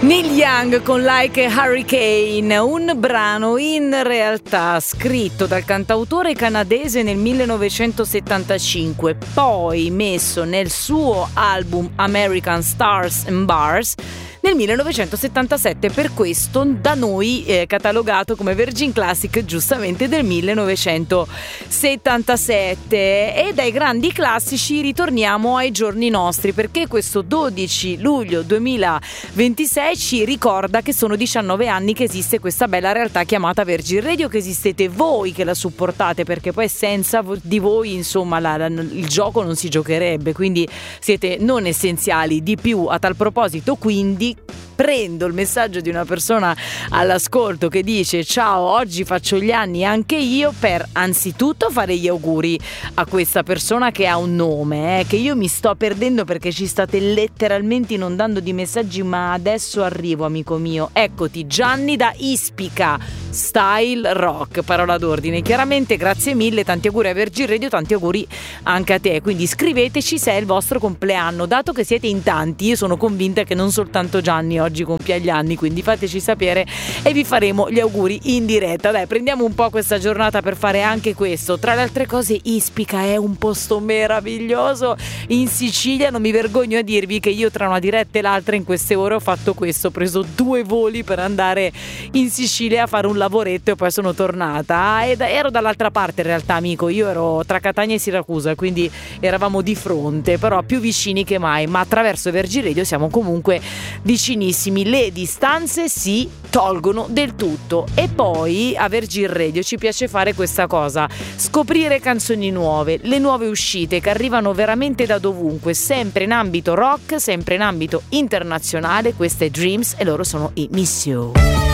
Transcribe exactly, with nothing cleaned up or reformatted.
Neil Young con Like a Hurricane, un brano in realtà scritto dal cantautore canadese nel millenovecentosettantacinque, poi messo nel suo album American Stars and Bars nel millenovecentosettantasette, per questo da noi eh, catalogato come Virgin Classic giustamente del millenovecentosettantasette. E dai grandi classici ritorniamo ai giorni nostri, perché questo dodici luglio duemilaventisei ci ricorda che sono diciannove anni che esiste questa bella realtà chiamata Virgin Radio, che esistete voi che la supportate, perché poi senza di voi insomma la, la, il gioco non si giocherebbe, quindi siete non essenziali. Di più, a tal proposito, quindi prendo il messaggio di una persona all'ascolto che dice: ciao, oggi faccio gli anni anche io, per anzitutto fare gli auguri a questa persona che ha un nome eh, che io mi sto perdendo perché ci state letteralmente inondando di messaggi, ma adesso arrivo, amico mio. Eccoti, Gianni da Ispica, Style Rock, parola d'ordine. Chiaramente grazie mille, tanti auguri a Virgin Radio, tanti auguri anche a te, quindi scriveteci se è il vostro compleanno, dato che siete in tanti. Io sono convinta che non soltanto Gianni oggi compia gli anni, quindi fateci sapere e vi faremo gli auguri in diretta. Dai, prendiamo un po' questa giornata per fare anche questo. Tra le altre cose, Ispica è un posto meraviglioso in Sicilia, non mi vergogno a dirvi che io tra una diretta e l'altra in queste ore ho fatto questo, ho preso due voli per andare in Sicilia a fare un lavoretto e poi sono tornata, ed ero dall'altra parte in realtà, amico, io ero tra Catania e Siracusa, quindi eravamo di fronte, però più vicini che mai, ma attraverso Virgin Radio siamo comunque vicinissimi. Le distanze si tolgono del tutto. E poi a Virgin Radio ci piace fare questa cosa: scoprire canzoni nuove, le nuove uscite che arrivano veramente da dovunque, sempre in ambito rock, sempre in ambito internazionale. Questa è Dreams e loro sono i Miss You.